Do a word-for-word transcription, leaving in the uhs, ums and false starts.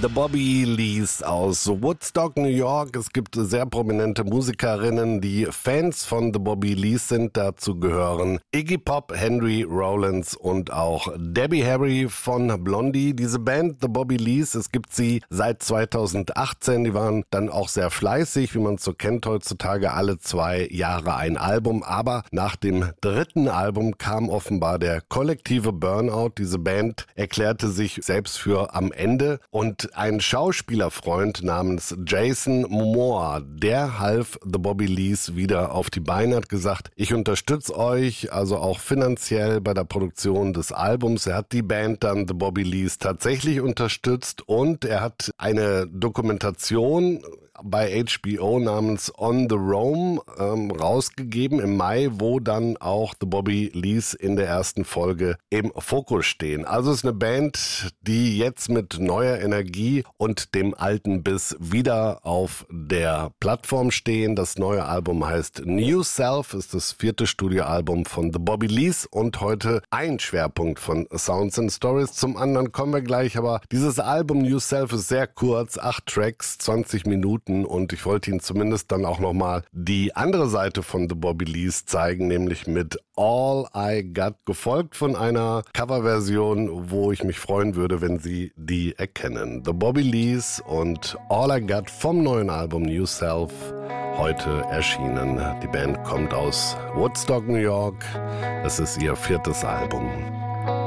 The Bobby Lees aus Woodstock, New York. Es gibt sehr prominente Musikerinnen, die Fans von The Bobby Lees sind. Dazu gehören Iggy Pop, Henry Rollins und auch Debbie Harry von Blondie. Diese Band The Bobby Lees, es gibt sie seit zweitausendachtzehn. Die waren dann auch sehr fleißig, wie man es so kennt heutzutage, alle zwei Jahre ein Album. Aber nach dem dritten Album kam offenbar der kollektive Burnout. Diese Band erklärte sich selbst für am Ende und ein Schauspielerfreund namens Jason Momoa, der half The Bobby Lees wieder auf die Beine, hat gesagt, ich unterstütze euch, also auch finanziell bei der Produktion des Albums. Er hat die Band dann The Bobby Lees tatsächlich unterstützt und er hat eine Dokumentation bei H B O namens On the Roam ähm, rausgegeben im Mai, wo dann auch The Bobby Lees in der ersten Folge im Fokus stehen. Also es ist eine Band, die jetzt mit neuer Energie und dem alten Biss wieder auf der Plattform stehen. Das neue Album heißt New Self, ist das vierte Studioalbum von The Bobby Lees und heute ein Schwerpunkt von Sounds and Stories. Zum anderen kommen wir gleich, aber dieses Album New Self ist sehr kurz, acht Tracks, zwanzig Minuten. Und ich wollte Ihnen zumindest dann auch nochmal die andere Seite von The Bobby Lees zeigen, nämlich mit All I Got, gefolgt von einer Coverversion, wo ich mich freuen würde, wenn Sie die erkennen. The Bobby Lees und All I Got vom neuen Album New Self, heute erschienen. Die Band kommt aus Woodstock, New York. Es ist ihr viertes Album.